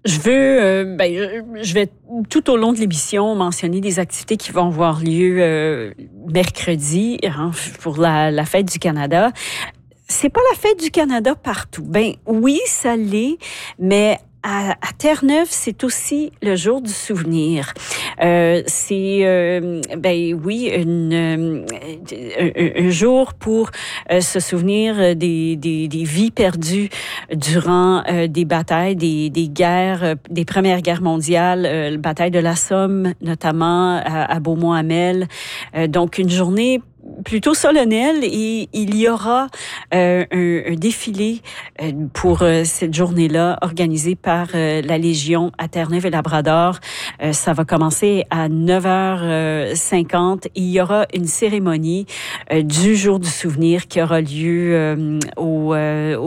Je vais tout au long de l'émission mentionner des activités qui vont avoir lieu mercredi pour la Fête du Canada. C'est pas la Fête du Canada partout. Oui, ça l'est, mais à Terre-Neuve, c'est aussi le jour du souvenir. C'est un jour pour se souvenir des vies perdues durant des batailles, des guerres, des premières guerres mondiales, la bataille de la Somme notamment à Beaumont-Hamel. Donc une journée plutôt solennel, et il y aura un défilé pour cette journée-là organisé par la Légion à Terre-Neuve et Labrador. Ça va commencer à 9h50. Il y aura une cérémonie du jour du souvenir qui aura lieu au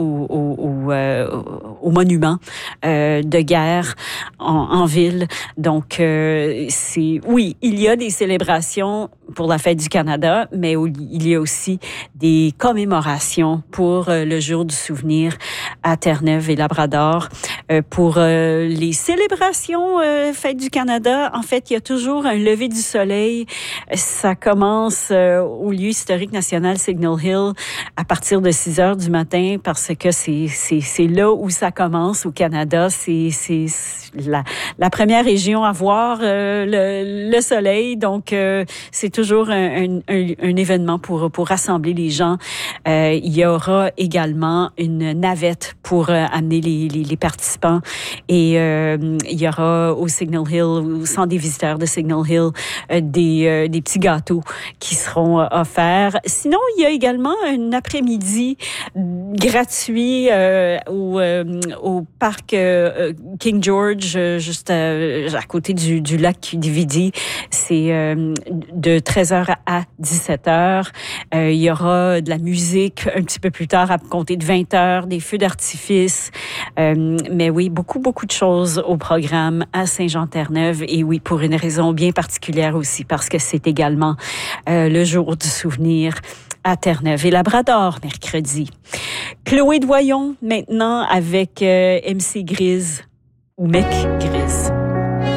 monument de guerre en ville. Donc, il y a des célébrations pour la Fête du Canada, mais il y a aussi des commémorations pour le jour du souvenir à Terre-Neuve et Labrador. Pour les célébrations Fête du Canada, en fait, il y a toujours un lever du soleil. Ça commence au lieu historique national Signal Hill à partir de 6h du matin, parce que c'est là où ça commence au Canada. C'est la première région à voir le soleil. Donc, c'est toujours un événement pour rassembler les gens. Il y aura également une navette pour amener les participants. Et il y aura au Signal Hill, au centre des visiteurs de Signal Hill, des petits gâteaux qui seront offerts. Sinon, il y a également un après-midi gratuit au parc King George, juste à côté du lac Quidi. C'est de 13h à 17h. Il y aura de la musique un petit peu plus tard, à compter de 20h, des feux d'artifice. Mais oui, beaucoup de choses au programme à Saint-Jean-Terre-Neuve. Et oui, pour une raison bien particulière aussi, parce que c'est également le jour du souvenir à Terre-Neuve et Labrador, mercredi. Chloé Doyon, maintenant, avec MC Grise, ou Mec Grise.